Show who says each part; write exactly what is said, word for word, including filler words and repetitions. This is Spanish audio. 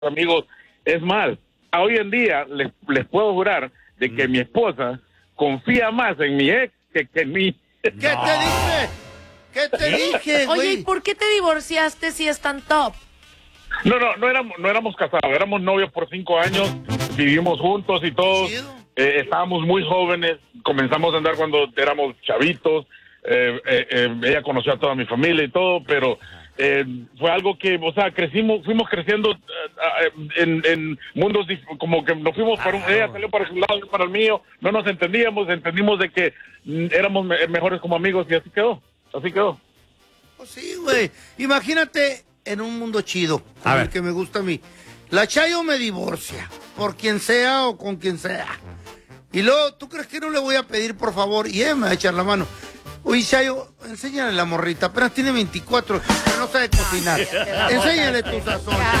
Speaker 1: amigos es mal. Hoy en día les, les puedo jurar de que mm. mi esposa confía más en mi ex que, que en mí.
Speaker 2: ¿Qué no. te dije? ¿Qué te dije, güey?
Speaker 3: Oye, ¿y por qué te divorciaste si es tan top?
Speaker 1: No, no, no éramos, no éramos casados, éramos novios por cinco años, vivimos juntos y todo. Eh, estábamos muy jóvenes, comenzamos a andar cuando éramos chavitos. Eh, eh, eh, ella conoció a toda mi familia y todo, pero eh, fue algo que, o sea, crecimos, fuimos creciendo uh, en, en mundos como que nos fuimos para un, ella salió para su lado, yo para el mío, no nos entendíamos, entendimos de que mm, éramos me mejores como amigos y así quedó, así quedó.
Speaker 2: Oh, sí, güey, imagínate en un mundo chido, como el que me gusta a mí. La Chayo me divorcia, por quien sea o con quien sea. Y luego, ¿tú crees que no le voy a pedir, por favor? Y él me va a echar la mano. Oye, Chayo, enséñale a la morrita, apenas tiene veinticuatro, pero no sabe cocinar. Enséñale tu sazón.